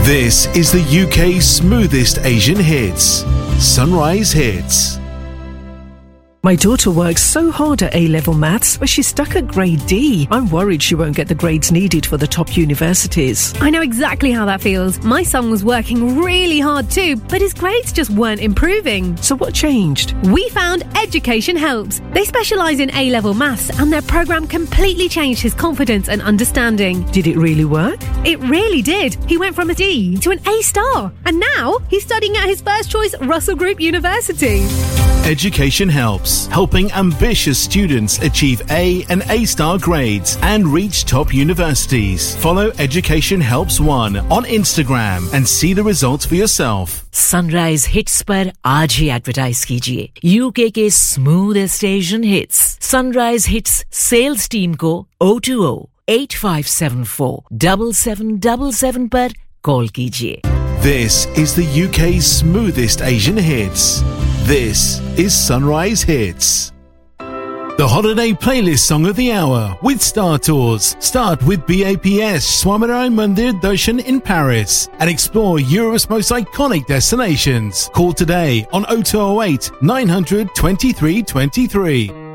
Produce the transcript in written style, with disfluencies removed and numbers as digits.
This is the UK's smoothest Asian hits. Sunrise Hits. My daughter works so hard at A-level maths, but she's stuck at grade D. I'm worried she won't get the grades needed for the top universities. I know exactly how that feels. My son was working really hard too, but his grades just weren't improving. So what changed? We found Education Helps. They specialise in A-level maths, and their programme completely changed his confidence and understanding. Did it really work? It really did. He went from a D to an A-star. And now he's studying at his first choice Russell Group University. Education Helps, helping ambitious students achieve A and A-star grades and reach top universities. Follow Education Helps 1 on Instagram and see the results for yourself. Sunrise Hits पर आज ही advertise कीजिए UK के smoothest Asian hits sunrise hits sales team को 020-8574-7777 पर call कीजिए. This is the UK's smoothest Asian hits. This is Sunrise Hits. The holiday playlist song of the hour with Star Tours. Start with BAPS Swaminarayan Mandir Darshan in Paris and explore Europe's most iconic destinations. Call today on 0208 900 2323.